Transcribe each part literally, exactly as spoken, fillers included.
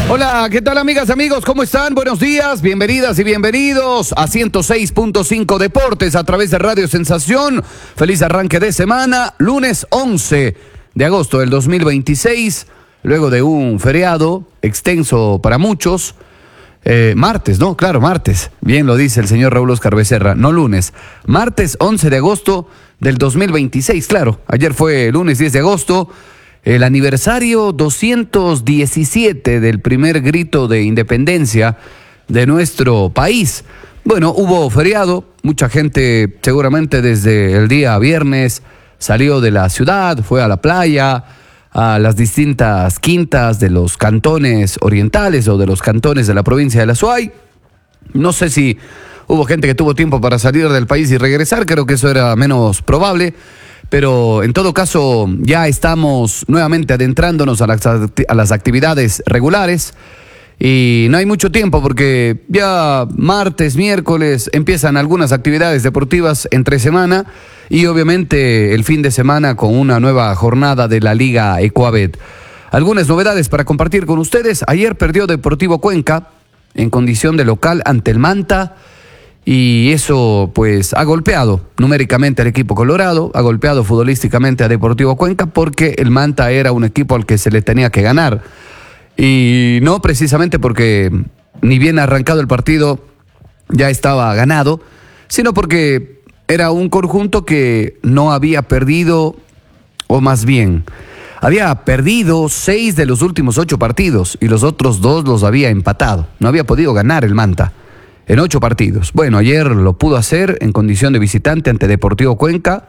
Hola, ¿qué tal amigas, amigos? ¿Cómo están? Buenos días, bienvenidas y bienvenidos a ciento seis punto cinco Deportes a través de Radio Sensación. Feliz arranque de semana, lunes once de agosto del dos mil veintiséis, luego de un feriado extenso para muchos. Eh, martes, ¿no? Claro, martes. Bien lo dice el señor Raúl Oscar Becerra, no lunes. Martes once de agosto del dos mil veintiséis, claro. Ayer fue lunes diez de agosto. El aniversario doscientos diecisiete del primer grito de independencia de nuestro país. Bueno, hubo feriado, mucha gente seguramente desde el día viernes salió de la ciudad, fue a la playa, a las distintas quintas de los cantones orientales o de los cantones de la provincia de La Suay. No sé si hubo gente que tuvo tiempo para salir del país y regresar, creo que eso era menos probable. Pero en todo caso ya estamos nuevamente adentrándonos a las, a las actividades regulares y no hay mucho tiempo porque ya martes, miércoles empiezan algunas actividades deportivas entre semana y obviamente el fin de semana con una nueva jornada de la Liga Ecuabet. Algunas novedades para compartir con ustedes. Ayer perdió Deportivo Cuenca en condición de local ante el Manta. Y eso pues ha golpeado numéricamente al equipo colorado, ha golpeado futbolísticamente a Deportivo Cuenca porque el Manta era un equipo al que se le tenía que ganar. Y no precisamente porque ni bien arrancado el partido ya estaba ganado, sino porque era un conjunto que no había perdido, o más bien, había perdido seis de los últimos ocho partidos y los otros dos los había empatado. No había podido ganar el Manta en ocho partidos. Bueno, ayer lo pudo hacer en condición de visitante ante Deportivo Cuenca,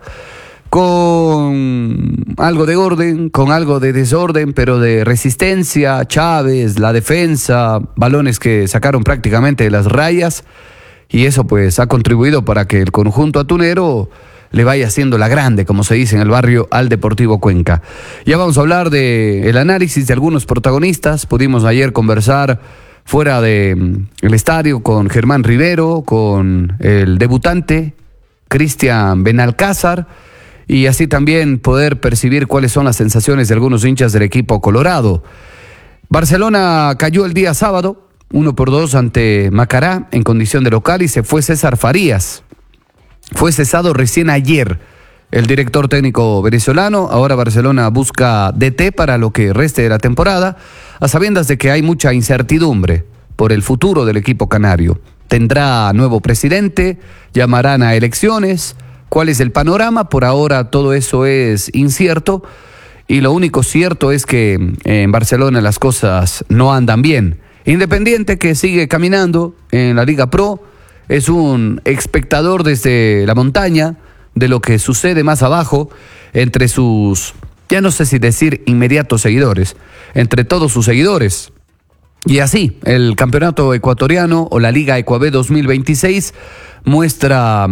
con algo de orden, con algo de desorden, pero de resistencia. Chávez, la defensa, balones que sacaron prácticamente de las rayas, y eso pues ha contribuido para que el conjunto atunero le vaya haciendo la grande, como se dice en el barrio, al Deportivo Cuenca. Ya vamos a hablar del análisis de algunos protagonistas. Pudimos ayer conversar fuera del estadio con Germán Rivero, con el debutante Cristian Benalcázar, y así también poder percibir cuáles son las sensaciones de algunos hinchas del equipo colorado. Barcelona cayó el día sábado, uno por dos ante Macará en condición de local, y se fue César Farías. Fue cesado recién ayer el director técnico venezolano. Ahora Barcelona busca D T para lo que reste de la temporada, a sabiendas de que hay mucha incertidumbre por el futuro del equipo canario. Tendrá nuevo presidente, llamarán a elecciones. ¿Cuál es el panorama? Por ahora todo eso es incierto, y lo único cierto es que en Barcelona las cosas no andan bien. Independiente, que sigue caminando en la Liga Pro, es un espectador desde la montaña de lo que sucede más abajo entre sus, ya no sé si decir inmediatos seguidores, entre todos sus seguidores. Y así, el campeonato ecuatoriano o la Liga Ecuabet dos mil veintiséis muestra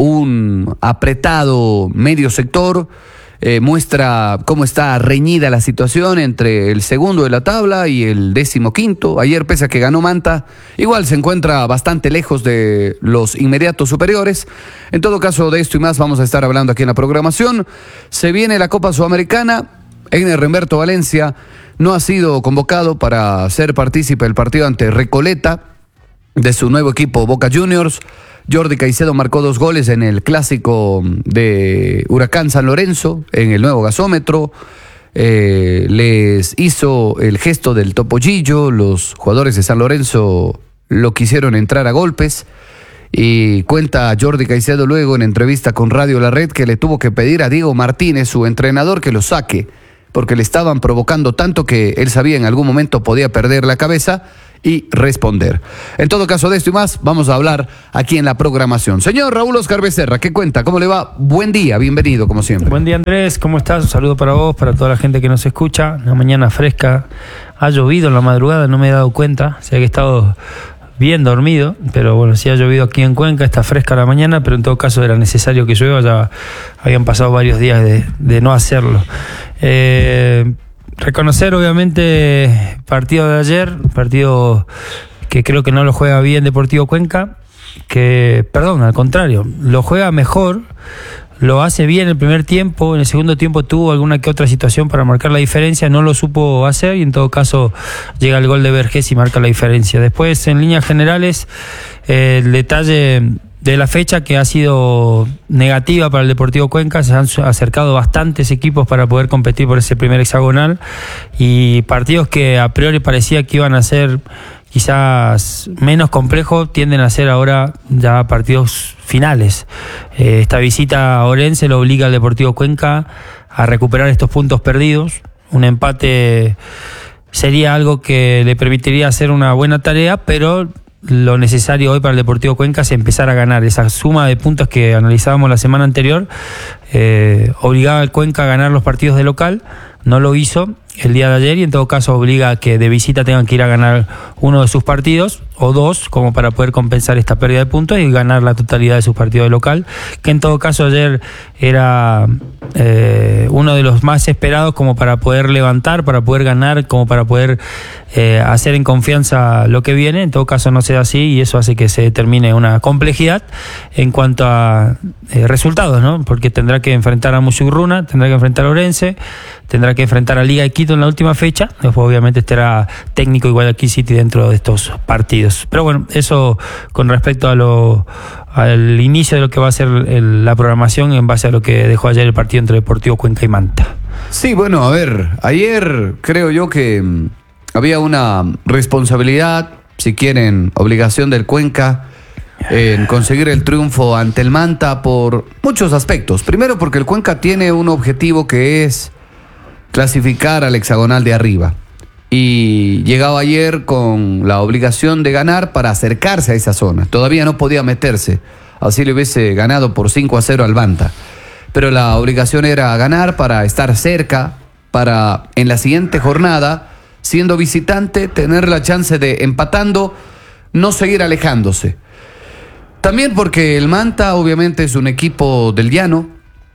un apretado medio sector, eh, muestra cómo está reñida la situación entre el segundo de la tabla y el décimo quinto. Ayer, pese a que ganó Manta, igual se encuentra bastante lejos de los inmediatos superiores. En todo caso, de esto y más vamos a estar hablando aquí en la programación. Se viene la Copa Sudamericana. Egner Humberto Valencia no ha sido convocado para ser partícipe del partido ante Recoleta de su nuevo equipo Boca Juniors. Jordi Caicedo marcó dos goles en el clásico de Huracán San Lorenzo, en el nuevo gasómetro. Eh, les hizo el gesto del topollillo. Los jugadores de San Lorenzo lo quisieron entrar a golpes. Y cuenta Jordi Caicedo luego en entrevista con Radio La Red que le tuvo que pedir a Diego Martínez, su entrenador, que lo saque, porque le estaban provocando tanto que él sabía en algún momento podía perder la cabeza y responder. En todo caso, de esto y más vamos a hablar aquí en la programación. Señor Raúl Oscar Becerra, ¿qué cuenta? ¿Cómo le va? Buen día, bienvenido como siempre. Buen día, Andrés, ¿cómo estás? Un saludo para vos, para toda la gente que nos escucha. Una mañana fresca, ha llovido en la madrugada, no me he dado cuenta, o sea que he estado bien dormido, pero bueno, sí ha llovido aquí en Cuenca, está fresca la mañana, pero en todo caso era necesario que llueva, ya habían pasado varios días de, de no hacerlo. Eh, reconocer obviamente partido de ayer, partido que creo que no lo juega bien Deportivo Cuenca, que, perdón, al contrario, lo juega mejor lo hace bien el primer tiempo, en el segundo tiempo tuvo alguna que otra situación para marcar la diferencia, no lo supo hacer y en todo caso llega el gol de Vergés y marca la diferencia. Después, en líneas generales, eh, el detalle de la fecha que ha sido negativa para el Deportivo Cuenca, se han acercado bastantes equipos para poder competir por ese primer hexagonal y partidos que a priori parecía que iban a ser quizás menos complejos, tienden a ser ahora ya partidos finales. Eh, esta visita a Orense lo obliga al Deportivo Cuenca a recuperar estos puntos perdidos. Un empate sería algo que le permitiría hacer una buena tarea, pero lo necesario hoy para el Deportivo Cuenca es empezar a ganar. Esa suma de puntos que analizábamos la semana anterior eh, obligaba al Cuenca a ganar los partidos de local, no lo hizo el día de ayer y en todo caso obliga a que de visita tengan que ir a ganar uno de sus partidos o dos como para poder compensar esta pérdida de puntos y ganar la totalidad de sus partidos de local, que en todo caso ayer era eh, uno de los más esperados como para poder levantar, para poder ganar, como para poder eh, hacer en confianza lo que viene. En todo caso no sea así y eso hace que se determine una complejidad en cuanto a eh, resultados, ¿no? Porque tendrá que enfrentar a Musurruna, tendrá que enfrentar a Orense, tendrá que enfrentar a Liga de Quito en la última fecha, después obviamente estará Técnico y Guayaquil City dentro de estos partidos. Pero bueno, eso con respecto a lo al inicio de lo que va a ser el, la programación en base a lo que dejó ayer el partido entre Deportivo Cuenca y Manta. Sí, bueno, a ver, ayer creo yo que mm, había una responsabilidad, si quieren, obligación del Cuenca en conseguir el triunfo ante el Manta por muchos aspectos. Primero porque el Cuenca tiene un objetivo que es clasificar al hexagonal de arriba. Y llegaba ayer con la obligación de ganar para acercarse a esa zona. Todavía no podía meterse, así le hubiese ganado por cinco a cero al Manta. Pero la obligación era ganar para estar cerca, para en la siguiente jornada, siendo visitante, tener la chance de, empatando, no seguir alejándose. También porque el Manta obviamente es un equipo del llano,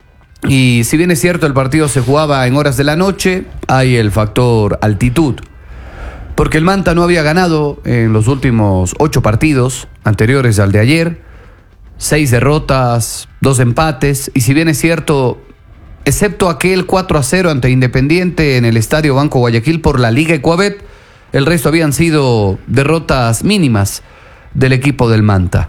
y si bien es cierto el partido se jugaba en horas de la noche, hay el factor altitud. Porque el Manta no había ganado en los últimos ocho partidos anteriores al de ayer. Seis derrotas, dos empates. Y si bien es cierto, excepto aquel cuatro a cero ante Independiente en el Estadio Banco Guayaquil por la Liga Ecuabet, el resto habían sido derrotas mínimas del equipo del Manta.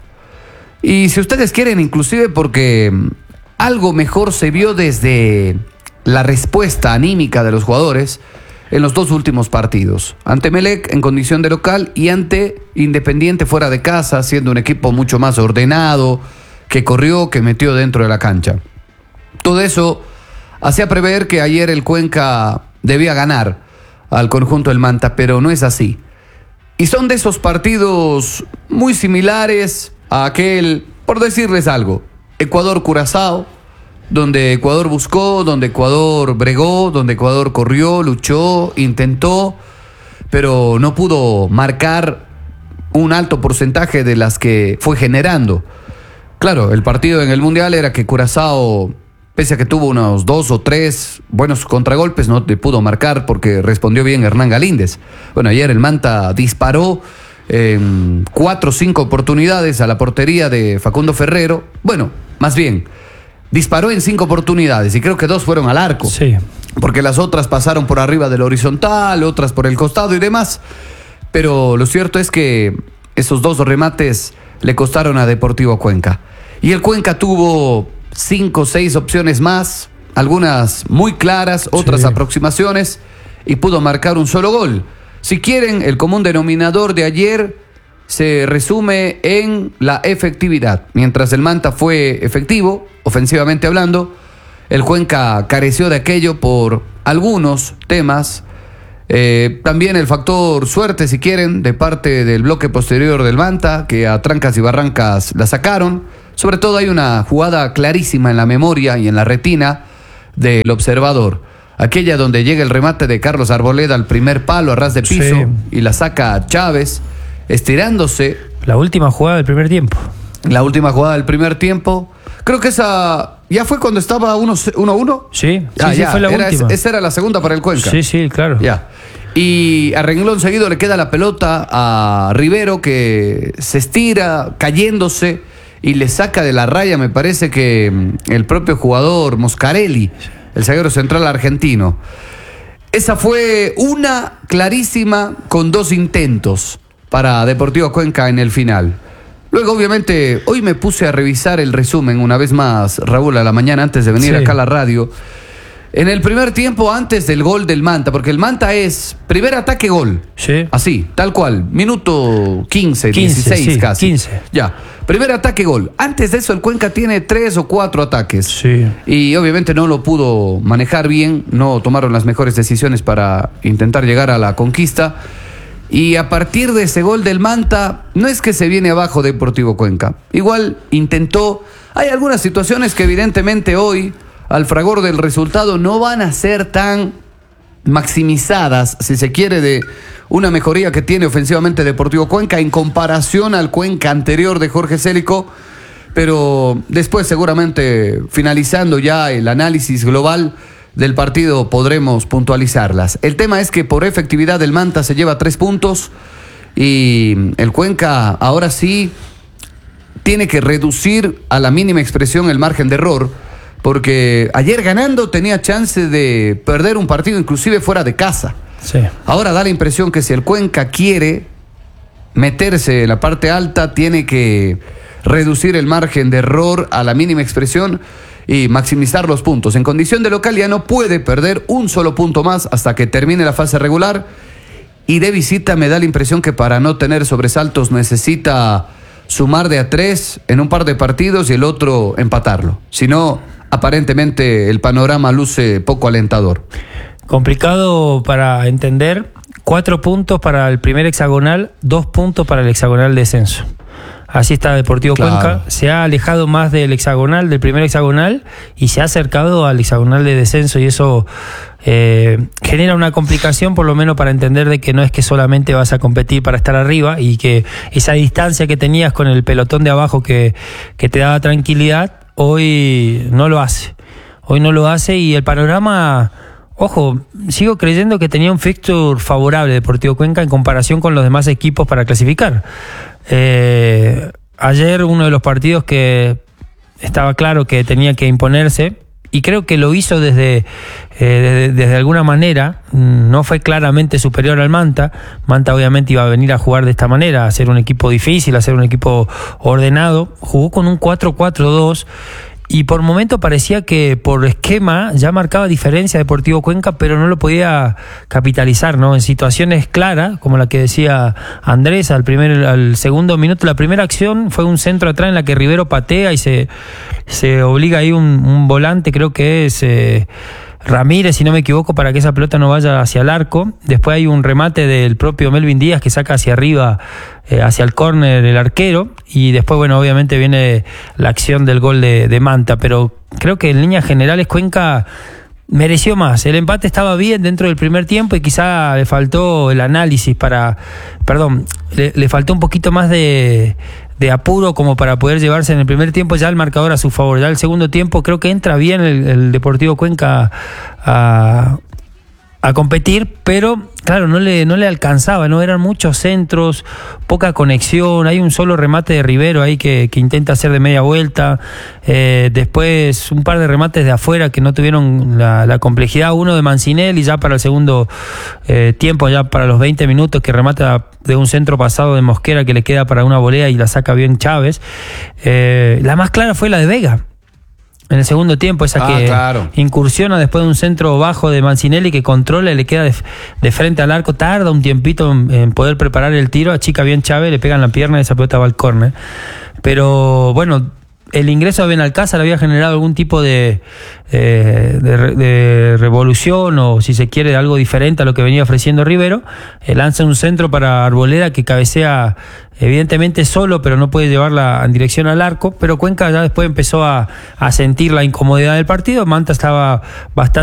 Y si ustedes quieren, inclusive porque algo mejor se vio desde la respuesta anímica de los jugadores en los dos últimos partidos. Ante Melec en condición de local y ante Independiente fuera de casa, siendo un equipo mucho más ordenado, que corrió, que metió dentro de la cancha. Todo eso hacía prever que ayer el Cuenca debía ganar al conjunto del Manta, pero no es así. Y son de esos partidos muy similares a aquel, por decirles algo, Ecuador-Curazao, donde Ecuador buscó, donde Ecuador bregó, donde Ecuador corrió, luchó, intentó, pero no pudo marcar un alto porcentaje de las que fue generando. Claro, el partido en el Mundial era que Curazao, pese a que tuvo unos dos o tres buenos contragolpes, no te pudo marcar porque respondió bien Hernán Galíndez. Bueno, ayer el Manta disparó en cuatro o cinco oportunidades a la portería de Facundo Ferrero. Bueno, más bien, disparó en cinco oportunidades y creo que dos fueron al arco. Sí. Porque las otras pasaron por arriba del horizontal, otras por el costado y demás. Pero lo cierto es que esos dos remates le costaron a Deportivo Cuenca. Y el Cuenca tuvo cinco o seis opciones más, algunas muy claras, otras sí. aproximaciones, y pudo marcar un solo gol. Si quieren, el común denominador de ayer se resume en la efectividad. Mientras el Manta fue efectivo, ofensivamente hablando, el Cuenca careció de aquello por algunos temas. Eh, también el factor suerte, si quieren, de parte del bloque posterior del Manta, que a trancas y barrancas la sacaron. Sobre todo hay una jugada clarísima en la memoria y en la retina del observador. Aquella donde llega el remate de Carlos Arboleda al primer palo a ras de piso, sí. y la saca Chávez, estirándose. La última jugada del primer tiempo. La última jugada del primer tiempo. Creo que esa ya fue cuando estaba uno a uno. Sí, ah, sí, ya, sí, fue la era, última. Esa era la segunda para el Cuenca. Sí, sí, claro. Ya. Y a renglón seguido le queda la pelota a Rivero, que se estira cayéndose y le saca de la raya, me parece que el propio jugador Moscarelli, el zaguero central argentino. Esa fue una clarísima con dos intentos para Deportivo Cuenca en el final. Luego, obviamente, hoy me puse a revisar el resumen una vez más, Raúl, a la mañana antes de venir sí. acá a la radio. En el primer tiempo, antes del gol del Manta, porque el Manta es primer ataque, gol. Sí. Así, tal cual. Minuto quince, quince dieciséis sí, casi. quince. Ya. Primer ataque, gol. Antes de eso, el Cuenca tiene tres o cuatro ataques. Sí. Y obviamente no lo pudo manejar bien. No tomaron las mejores decisiones para intentar llegar a la conquista. Y a partir de ese gol del Manta, no es que se viene abajo Deportivo Cuenca. Igual intentó. Hay algunas situaciones que evidentemente hoy, al fragor del resultado, no van a ser tan maximizadas, si se quiere, de una mejoría que tiene ofensivamente Deportivo Cuenca en comparación al Cuenca anterior de Jorge Célico. Pero después, seguramente, finalizando ya el análisis global del partido, podremos puntualizarlas. El tema es que por efectividad el Manta se lleva tres puntos y el Cuenca ahora sí tiene que reducir a la mínima expresión el margen de error, porque ayer ganando tenía chance de perder un partido inclusive fuera de casa. Sí. Ahora da la impresión que si el Cuenca quiere meterse en la parte alta, tiene que reducir el margen de error a la mínima expresión y maximizar los puntos. En condición de local ya no puede perder un solo punto más hasta que termine la fase regular, y de visita me da la impresión que para no tener sobresaltos necesita sumar de a tres en un par de partidos y el otro empatarlo. Si no, aparentemente el panorama luce poco alentador. Complicado para entender. Cuatro puntos para el primer hexagonal, dos puntos para el hexagonal descenso. Así está Deportivo claro. Cuenca, se ha alejado más del hexagonal, del primer hexagonal, y se ha acercado al hexagonal de descenso, y eso eh, genera una complicación, por lo menos para entender de que no es que solamente vas a competir para estar arriba, y que esa distancia que tenías con el pelotón de abajo que, que te daba tranquilidad, hoy no lo hace. Hoy no lo hace, y el panorama... Ojo, sigo creyendo que tenía un fixture favorable Deportivo Cuenca en comparación con los demás equipos para clasificar. Eh, ayer uno de los partidos que estaba claro que tenía que imponerse, y creo que lo hizo desde, eh, desde, desde alguna manera, no fue claramente superior al Manta. Manta obviamente iba a venir a jugar de esta manera, a ser un equipo difícil, a ser un equipo ordenado. Jugó con un cuatro cuatro dos. Y por momento parecía que por esquema ya marcaba diferencia Deportivo Cuenca, pero no lo podía capitalizar, ¿no? En situaciones claras, como la que decía Andrés, al primer, al segundo minuto, la primera acción fue un centro atrás en la que Rivero patea y se, se obliga ahí un, un volante, creo que es eh, Ramírez, si no me equivoco, para que esa pelota no vaya hacia el arco. Después hay un remate del propio Melvin Díaz que saca hacia arriba, eh, hacia el córner el arquero, y después, bueno, obviamente viene la acción del gol de, de Manta, pero creo que en líneas generales Cuenca mereció más. El empate estaba bien dentro del primer tiempo y quizá le faltó el análisis para, perdón, le, le faltó un poquito más de... de apuro como para poder llevarse en el primer tiempo ya el marcador a su favor. Ya el segundo tiempo creo que entra bien el, el Deportivo Cuenca a, a competir, pero claro, no le, no le alcanzaba, no eran muchos centros, poca conexión. Hay un solo remate de Rivero ahí que, que intenta hacer de media vuelta, eh, después un par de remates de afuera que no tuvieron la, la complejidad, uno de Mancinelli ya para el segundo eh, tiempo, ya para los veinte minutos, que remata de un centro pasado de Mosquera que le queda para una volea y la saca bien Chávez. Eh, la más clara fue la de Vega en el segundo tiempo, esa ah, que claro. incursiona después de un centro bajo de Mancinelli que controla y le queda de, de frente al arco, tarda un tiempito en, en poder preparar el tiro, achica bien Chávez, le pega en la pierna y esa pelota va al córner. Pero bueno, el ingreso de Benalcázar había generado algún tipo de, eh, de, de revolución, o si se quiere, de algo diferente a lo que venía ofreciendo Rivero. Eh, lanza un centro para Arboleda que cabecea evidentemente solo, pero no puede llevarla en dirección al arco. Pero Cuenca ya después empezó a, a sentir la incomodidad del partido. Manta estaba bastante